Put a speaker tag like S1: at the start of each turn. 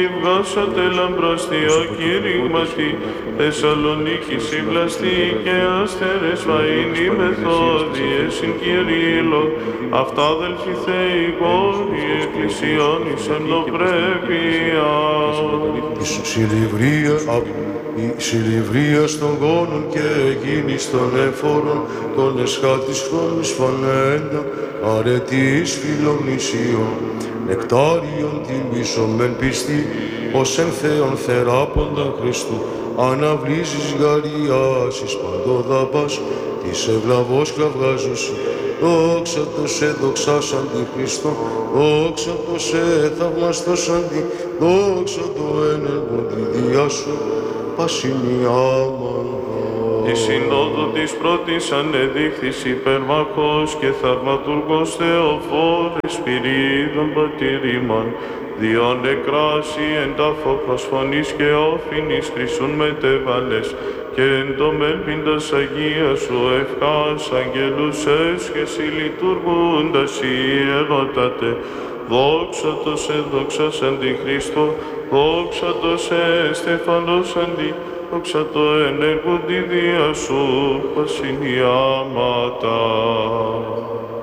S1: Βγάσατε λαμπραστία κήρυγματι, Θεσσαλονίκη σύμπλαστη και άστερες φαΐνοι μεθόδιες συν Κυρίλλο, αυτά αδελφοί θεϊγόνοι εκκλησιών εις εμνοπρέπεια.
S2: Η συλληβρία των γόνων και εκείνης των εφόρων, των εσχάτης χρόνης φανέντα, αρετής φιλομνησίων, νεκτάριον τιμήσομεν πιστή, ως εν Θεόν θεράποντα Χριστού, αναβλύσεις γαριάσεις παντοδαπάς, της ευλαβώς κραυγάζουσι, δόξα το σε δοξάς αντιχριστό, δόξα το σε θαυμαστός αντι, δόξα το ένεργον τη διά σου, πασινιάμαν.
S1: Η συνόδου της πρώτης ανεδείχθης υπερμαχός και θαυματουργός Θεοφόρης Σπυρίδων πατηρήμαν, διόν εκράσει εν τάφο προσφωνής και όφινης χρυσούν μετέβαλες, και εν το μέλπιντας Αγία σου ευχάς αγγελούς έσχεση λειτουργούντας ιερότατε, δόξα το σε δόξας αντι Χριστό, δόξα το σε στεφανός αντι, δόξα το ενεργούν τη δία σου πασινιάματα.